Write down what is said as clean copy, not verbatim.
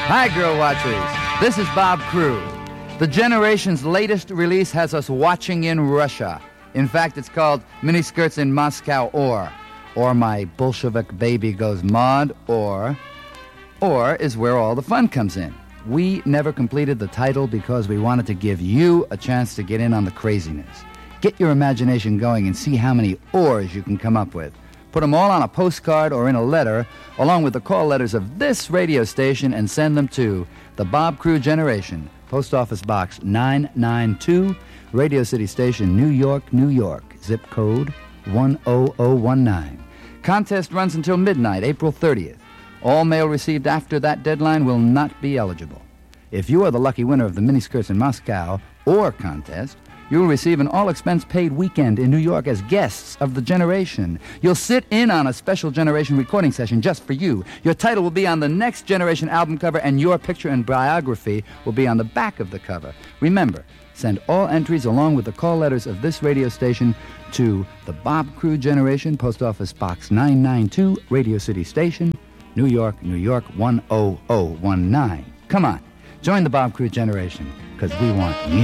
Hi, Girl Watchers. This is Bob Crew. The Generation's latest release has us watching in Russia. In fact, it's called Miniskirts in Moscow or My Bolshevik Baby Goes Mod, or is where all the fun comes in. We never completed the title because we wanted to give you a chance to get in on the craziness. Get your imagination going and see how many ors you can come up with. Put them all on a postcard or in a letter, along with the call letters of this radio station, and send them to the Bob Crew Generation, Post Office Box 992, Radio City Station, New York, New York, zip code 10019. Contest runs until midnight, April 30th. All mail received after that deadline will not be eligible. If you are the lucky winner of the Miniskirts in Moscow or contest, you will receive an all-expense-paid weekend in New York as guests of the Generation. You'll sit in on a special Generation recording session just for you. Your title will be on the next Generation album cover, and your picture and biography will be on the back of the cover. Remember, send all entries along with the call letters of this radio station to the Bob Crew Generation, Post Office Box 992, Radio City Station, New York, New York, 10019. Come on, join the Bob Crew Generation, because we want you.